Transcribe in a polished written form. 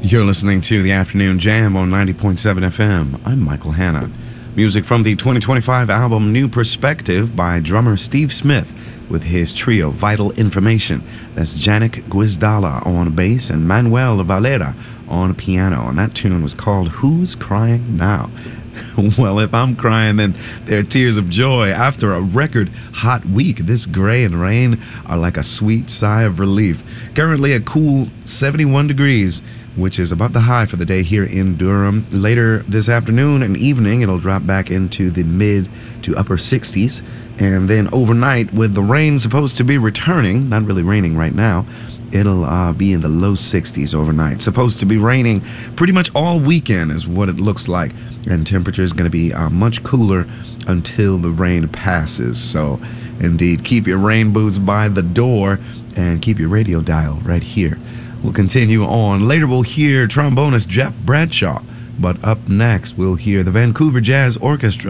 You're listening to the Afternoon Jam on 90.7 FM. I'm Michael Hanna. Music from the 2025 album New Perspective by drummer Steve Smith with his trio Vital Information. That's Janik Gwizdala on bass and Manuel Valera on piano. And that tune was called Who's Crying Now? Well, if I'm crying, then they're tears of joy. After a record hot week, this gray and rain are like a sweet sigh of relief. Currently a cool 71 degrees, which is about the high for the day here in Durham. Later this afternoon and evening, it'll drop back into the mid to upper 60s. And then overnight, with the rain supposed to be returning, not really raining right now, it'll be in the low 60s overnight. Supposed to be raining pretty much all weekend is what it looks like. And temperature is going to be much cooler until the rain passes. So indeed, keep your rain boots by the door and keep your radio dial right here. We'll continue on. Later we'll hear trombonist Jeff Bradshaw. But up next, we'll hear the Vancouver Jazz Orchestra